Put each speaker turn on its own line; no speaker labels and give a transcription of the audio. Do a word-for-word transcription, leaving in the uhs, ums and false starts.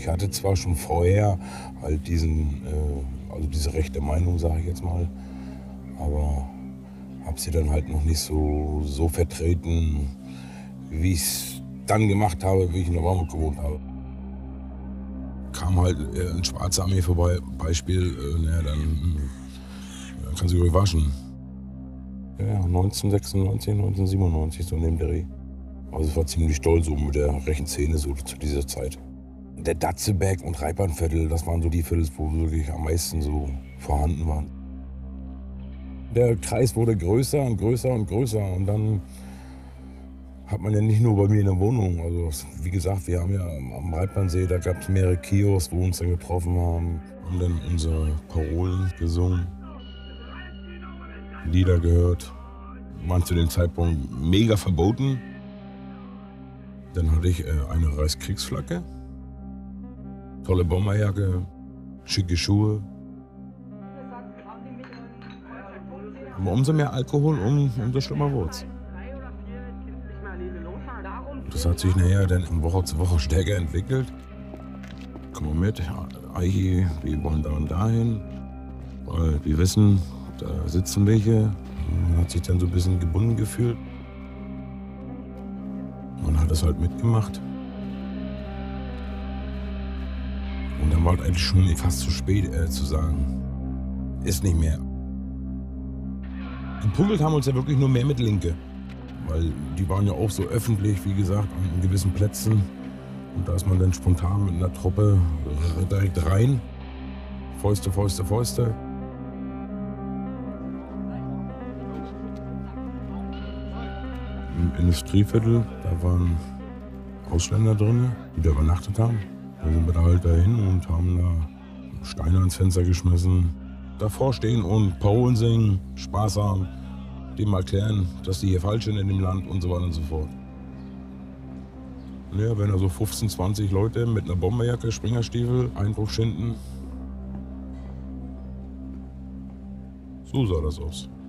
Ich hatte zwar schon vorher halt diesen, äh, also diese rechte Meinung, sage ich jetzt mal, aber habe sie dann halt noch nicht so, so vertreten, wie ich es dann gemacht habe, wie ich in der Warmut gewohnt habe. Kam halt äh, ein schwarzer Armee vorbei, Beispiel, äh, naja, dann, dann kann sie ruhig waschen. Ja, neunzehnhundertsechsundneunzig, neunzehnhundertsiebenundneunzig, so neben der Dreh. Also es war ziemlich doll so mit der rechten Szene so zu dieser Zeit. Der Datzeberg und Reitbahnviertel, das waren so die Viertel, wo wirklich am meisten so vorhanden waren. Der Kreis wurde größer und größer und größer und dann hat man ja nicht nur bei mir in der Wohnung, also wie gesagt, wir haben ja am Reitbahnsee, da gab es mehrere Kiosks, wo wir uns dann getroffen haben, haben dann unsere Parolen gesungen, Lieder gehört, waren zu dem Zeitpunkt mega verboten. Dann hatte ich äh, eine Reichskriegsflagge, tolle Bomberjacke, schicke Schuhe. Aber umso mehr Alkohol, um, umso schlimmer wurde es. Das hat sich nachher dann von Woche zu Woche stärker entwickelt. Komm mal mit, Eichi, wir wollen da und dahin. Weil wir wissen, da sitzen welche. Man hat sich dann so ein bisschen gebunden gefühlt. Man hat das halt mitgemacht. Und dann war es eigentlich schon fast zu spät äh, zu sagen, ist nicht mehr. Geprügelt haben wir uns ja wirklich nur mehr mit Linke. Weil die waren ja auch so öffentlich, wie gesagt, an gewissen Plätzen. Und da ist man dann spontan mit einer Truppe direkt rein. Fäuste, Fäuste, Fäuste. Im Industrieviertel, da waren Ausländer drin, die da übernachtet haben. Da sind wir da halt dahin und haben da Steine ans Fenster geschmissen. Davor stehen und Parolen singen, Spaß haben, dem mal erklären, dass die hier falsch sind in dem Land und so weiter und so fort. Ja, wenn da so fünfzehn, zwanzig Leute mit einer Bomberjacke, Springerstiefel, Eindruck schinden. So sah das aus.